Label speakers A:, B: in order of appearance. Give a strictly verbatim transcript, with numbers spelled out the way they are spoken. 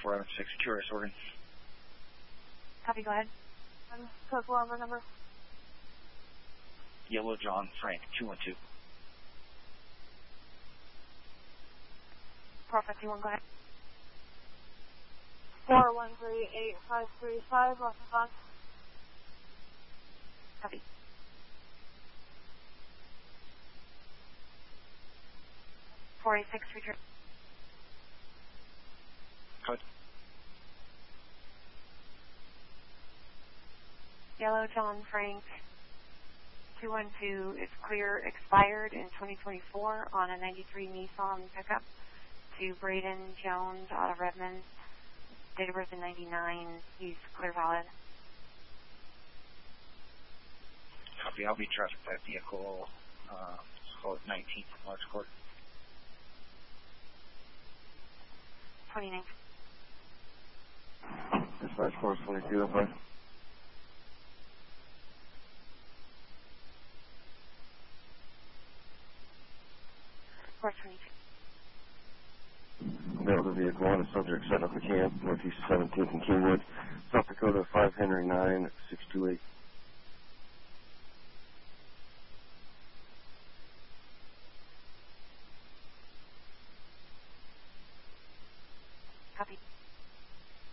A: four oh six, Curious Oregon.
B: Copy, go ahead.
C: Um, total number number.
A: Yellow John Frank, two one two.
B: four five two one, go ahead.
C: four one three eight five three five, Los Angeles.
B: Copy. four eight six, return.
A: Good.
B: Yellow John Frank, two one two is clear, expired in twenty twenty-four on a ninety-three Nissan pickup to Braden Jones out of Redmond. Date of birth in ninety-nine. He's clear valid.
A: Copy. I'll be traffic that vehicle, uh, call it nineteenth March Court.
B: twenty-ninth.
D: Dispatch Force twenty-two, oh five.
B: Force twenty-two.
D: Built the vehicle on a subject set up the camp, northeast seventeenth and Kingwood, South Dakota five Henry nine six two eight.
B: Copy.